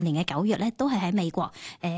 年嘅9月咧，都係喺美國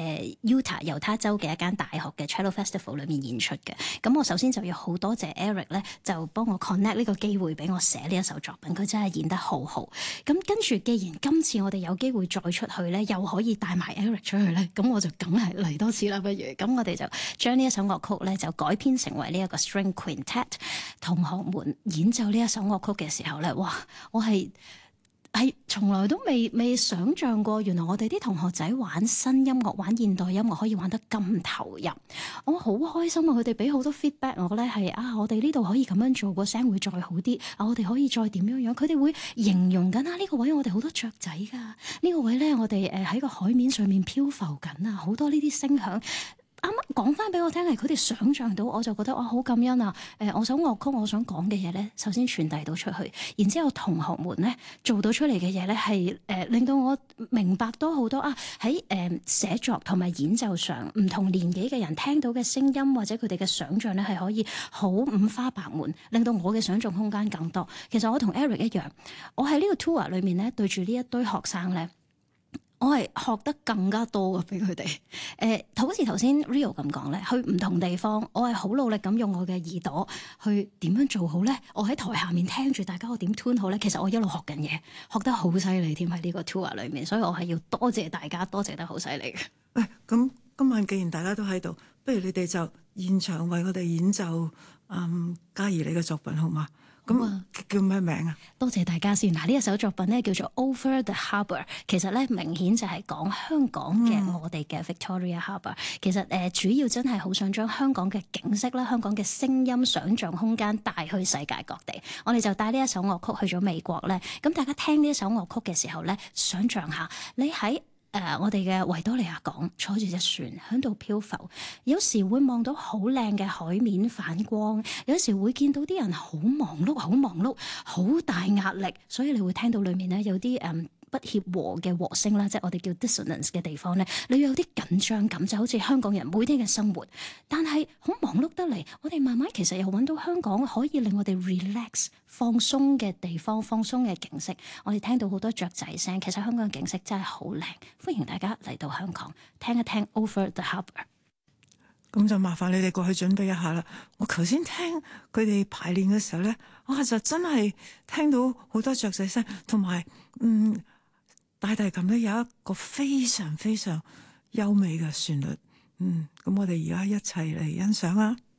Utah 猶他州嘅一間大學嘅 Cello Festival 裏面演出嘅。咁我首先就要好多謝 Eric 咧，就幫我 connect 呢個機會俾我寫呢一首作品，佢真係演得好好。咁跟住，既然今次我哋有機會再出去咧，又可以帶埋 Eric 出去咧，咁我就梗係嚟多次啦。不如咁，我哋就將呢一首樂曲咧就改編成為呢一個 String Quintet， 同學們演奏呢一首樂曲嘅時候咧，哇！我係從來都未想像過，原來我哋啲同學仔玩新音樂、玩現代音樂可以玩得咁投入，我好開心啊！佢哋俾好多 feedback，我咧係我哋呢度可以咁樣做，個聲會再好啲，我哋可以再點樣樣，佢哋會形容緊呢個位我哋好多雀仔㗎，呢個位咧我哋喺個海面上面漂浮緊啊，好多呢啲聲響。啱啱講翻俾我聽係佢哋想像到，我就覺得好感恩啊！我首樂曲我想講嘅嘢咧，首先傳遞到出去，然之後同學們咧做到出嚟嘅嘢咧係令到我明白多好多喺寫作同埋演奏上唔同年紀嘅人聽到嘅聲音或者佢哋嘅想像咧係可以好五花八門，令到我嘅想像空間更多。其實我同 Eric 一樣，我喺呢個 tour 裏面咧對住呢一堆學生咧。我係學得更加多嘅，俾佢哋。好似頭先 Rio 咁講咧，去唔同地方，我係好努力咁用我嘅耳朵去點樣做好咧。我喺台下面聽住大家我點 tune 好咧，其實我一路學緊嘢，學得好犀利添喺呢個 tour 裏面，所以我係要多謝大家，多謝得好犀利嘅。 咁今晚既然大家都喺度，不如你哋就現場為我哋演奏嘉儀你嘅作品好嗎？咁叫咩名啊？ 多謝大家先。嗱，呢一首作品咧叫做 Over the Harbour， 其實咧明顯就係講香港嘅我哋嘅 Victoria Harbour。其實主要真係好想將香港嘅景色啦、香港嘅聲音想像空間帶去世界各地。我哋就帶呢一首樂曲去咗美國咧。咁大家聽呢一首樂曲嘅時候咧，想像下你喺我哋嘅維多利亞港坐住隻船喺度漂浮，有時會望到好靚嘅海面反光，有時會見到啲人好忙碌，好大壓力，所以你會聽到裡面咧有啲不協和嘅和聲啦，即係我哋叫 dissonance 嘅地方咧，你要有啲緊張感，就好似香港人每天嘅生活。但係好忙碌得嚟，我哋慢慢其實又揾到香港可以令我哋 relax 放鬆嘅地方、放鬆嘅景色。我哋聽到好多雀仔聲，其實香港嘅景色真係好靚。歡迎大家嚟到香港聽一聽 Over the Harbour。 咁就麻煩你哋過去準備一下啦。我頭先聽佢哋排練嘅時候咧，我就真係聽到好多雀仔聲，同埋大提琴咧有一個非常非常優美嘅旋律。咁我哋而家一齊嚟欣賞啊！